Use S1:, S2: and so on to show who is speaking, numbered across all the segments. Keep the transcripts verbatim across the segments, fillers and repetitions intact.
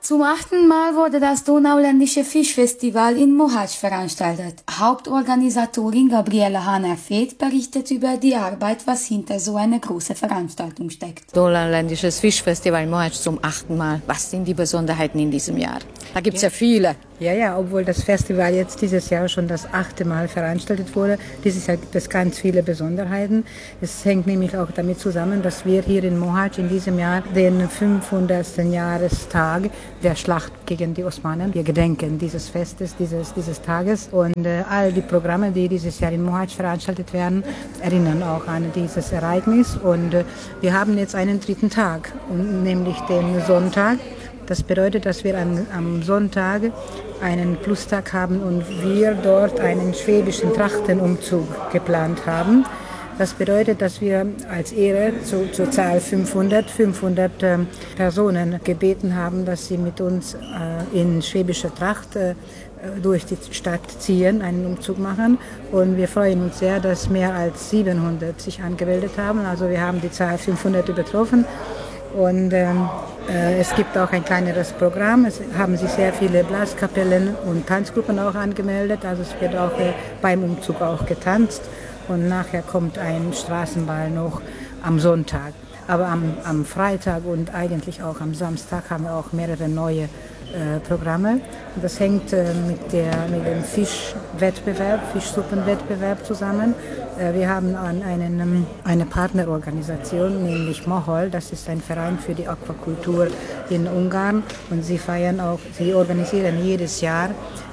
S1: Zum achten Mal wurde das Donauländische Fischfestival in Mohács veranstaltet. Hauptorganisatorin Gabriele Hanner-Feeth berichtet über die Arbeit, was hinter so einer großen Veranstaltung steckt.
S2: Donauländisches Fischfestival in Mohács zum achten Mal. Was sind die Besonderheiten in diesem Jahr? Da gibt es ja viele.
S3: Ja, ja, obwohl das Festival jetzt dieses Jahr schon das achte Mal veranstaltet wurde, dieses Jahr gibt es ganz viele Besonderheiten. Es hängt nämlich auch damit zusammen, dass wir hier in Mohács in diesem Jahr den fünfhundertsten Jahrestag der Schlacht gegen die Osmanen, wir gedenken dieses Festes, dieses, dieses Tages. Und äh, all die Programme, die dieses Jahr in Mohács veranstaltet werden, erinnern auch an dieses Ereignis. Und äh, wir haben jetzt einen dritten Tag, nämlich den Sonntag. Das bedeutet, dass wir an, am Sonntag einen Plustag haben und wir dort einen schwäbischen Trachtenumzug geplant haben. Das bedeutet, dass wir als Ehre zu, zur Zahl fünfhundert, fünfhundert äh, Personen gebeten haben, dass sie mit uns äh, in schwäbischer Tracht äh, durch die Stadt ziehen, einen Umzug machen. Und wir freuen uns sehr, dass mehr als siebenhundert sich angemeldet haben. Also wir haben die Zahl fünfhundert übertroffen. Und ähm, äh, es gibt auch ein kleineres Programm. Es haben sich sehr viele Blaskapellen und Tanzgruppen auch angemeldet. Also es wird auch äh, beim Umzug auch getanzt. Und nachher kommt ein Straßenball noch am Sonntag. Aber am, am Freitag und eigentlich auch am Samstag haben wir auch mehrere neue äh, Programme. Und das hängt äh, mit, der, mit dem Fischwettbewerb, Fischsuppenwettbewerb zusammen. Äh, wir haben an einen, eine Partnerorganisation, nämlich Mohol. Das ist ein Verein für die Aquakultur in Ungarn. Und sie feiern auch, sie organisieren jedes Jahr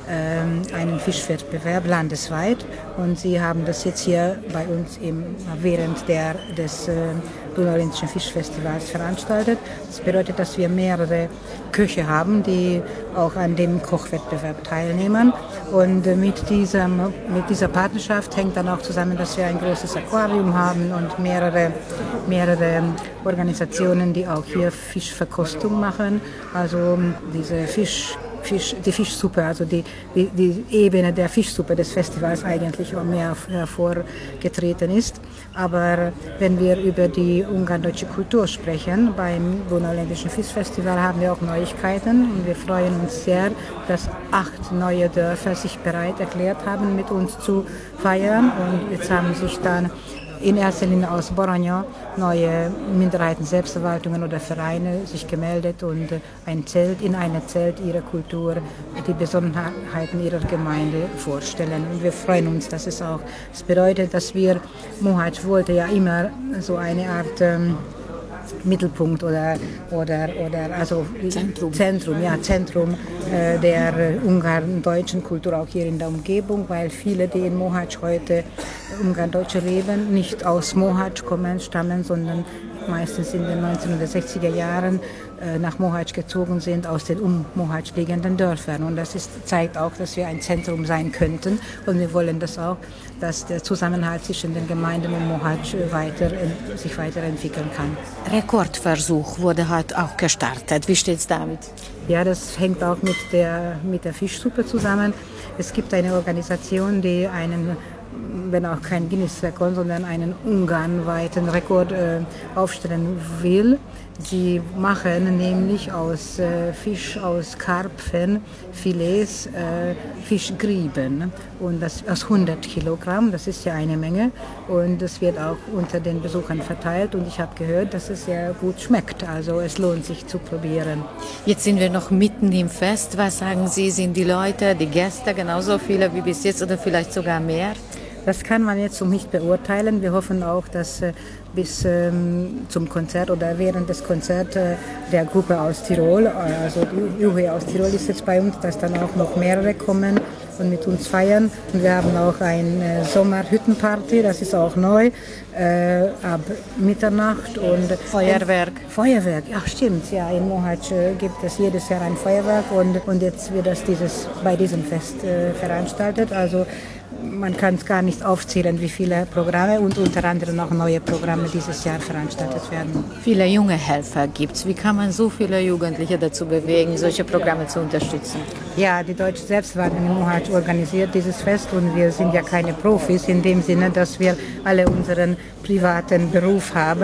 S3: einen Fischwettbewerb landesweit und sie haben das jetzt hier bei uns im, während der, des äh, Donauländischen Fischfestivals veranstaltet. Das bedeutet, dass wir mehrere Köche haben, die auch an dem Kochwettbewerb teilnehmen und äh, mit, diesem, mit dieser Partnerschaft hängt dann auch zusammen, dass wir ein großes Aquarium haben und mehrere, mehrere Organisationen, die auch hier Fischverkostung machen, also diese Fisch Fisch, die Fischsuppe, also die, die, die Ebene der Fischsuppe des Festivals eigentlich mehr hervorgetreten ist. Aber wenn wir über die ungarn-deutsche Kultur sprechen, beim Donauländischen Fischfestival haben wir auch Neuigkeiten und wir freuen uns sehr, dass acht neue Dörfer sich bereit erklärt haben, mit uns zu feiern. Und jetzt haben sich dann in erster Linie aus Borogna neue Minderheiten-Selbstverwaltungen oder Vereine sich gemeldet und ein Zelt, in einem Zelt ihrer Kultur, die Besonderheiten ihrer Gemeinde vorstellen. Und wir freuen uns, dass es auch, das bedeutet, dass wir, Mohács wollte ja immer so eine Art ähm, Mittelpunkt oder, oder, oder also Zentrum, Zentrum, ja, Zentrum äh, der ungarn-deutschen Kultur auch hier in der Umgebung, weil viele, die in Mohács heute Ungarn-Deutsche leben, nicht aus Mohács kommen, stammen, sondern meistens in den neunzehnhundertsechziger Jahren äh, nach Mohács gezogen sind aus den um Mohács liegenden Dörfern. Und das ist, zeigt auch, dass wir ein Zentrum sein könnten. Und wir wollen das auch, dass der Zusammenhalt zwischen den Gemeinden um Mohács weiter, sich weiterentwickeln kann.
S2: Rekordversuch wurde heute auch gestartet. Wie steht es damit?
S3: Ja, das hängt auch mit der, mit der Fischsuppe zusammen. Es gibt eine Organisation, die einen, wenn auch kein Guinness-Rekord, sondern einen ungarnweiten Rekord äh, aufstellen will. Sie machen nämlich aus äh, Fisch, aus Karpfen, Filets, äh, Fischgrieben. Und das aus hundert Kilogramm, das ist ja eine Menge. Und das wird auch unter den Besuchern verteilt. Und ich habe gehört, dass es sehr gut schmeckt. Also es lohnt sich zu probieren.
S2: Jetzt sind wir noch mitten im Fest. Was sagen Sie, sind die Leute, die Gäste genauso viele wie bis jetzt oder vielleicht sogar mehr?
S3: Das kann man jetzt so nicht beurteilen. Wir hoffen auch, dass äh, bis ähm, zum Konzert oder während des Konzerts äh, der Gruppe aus Tirol, also die Juhe aus Tirol ist jetzt bei uns, dass dann auch noch mehrere kommen und mit uns feiern. Und wir haben auch eine Sommerhüttenparty, das ist auch neu, äh, ab Mitternacht. Und
S2: Feuerwerk.
S3: Und Feuerwerk, ja stimmt, ja, in Mohács äh, gibt es jedes Jahr ein Feuerwerk und, und jetzt wird das dieses, bei diesem Fest äh, veranstaltet. Also man kann es gar nicht aufzählen, wie viele Programme und unter anderem auch neue Programme dieses Jahr veranstaltet werden.
S2: Viele junge Helfer gibt es. Wie kann man so viele Jugendliche dazu bewegen, solche Programme zu unterstützen?
S3: Ja, die Deutsche Selbstverwaltung in Mohács organisiert dieses Fest und wir sind ja keine Profis in dem Sinne, dass wir alle unseren privaten Beruf haben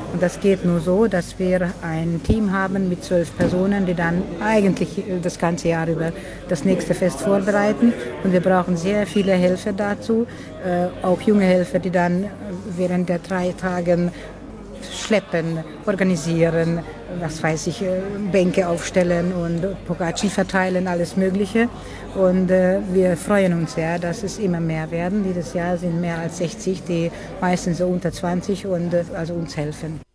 S3: Und das geht nur so, dass wir ein Team haben mit zwölf Personen, die dann eigentlich das ganze Jahr über das nächste Fest vorbereiten. Und wir brauchen sehr viele Helfer dazu, auch junge Helfer, die dann während der drei Tage schleppen, organisieren, was weiß ich, Bänke aufstellen und Pogaci verteilen, alles Mögliche. Und äh, wir freuen uns sehr, dass es immer mehr werden. Dieses Jahr sind mehr als sechzig, die meistens so unter zwanzig und äh, also uns helfen.